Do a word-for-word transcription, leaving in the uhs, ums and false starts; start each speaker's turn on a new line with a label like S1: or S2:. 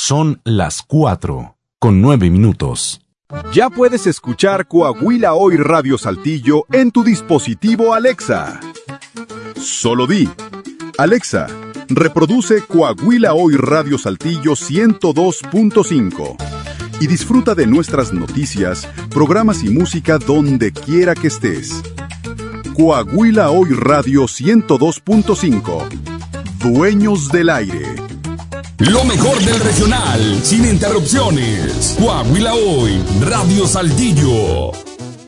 S1: Son las cuatro, con nueve minutos.
S2: Ya puedes escuchar Coahuila Hoy Radio Saltillo en tu dispositivo Alexa. Solo di: Alexa, reproduce Coahuila Hoy Radio Saltillo ciento dos punto cinco y disfruta de nuestras noticias, programas y música donde quiera que estés. Coahuila Hoy Radio ciento dos punto cinco. Dueños del aire.
S3: Lo mejor del regional, sin interrupciones. Coahuila Hoy, Radio Saltillo.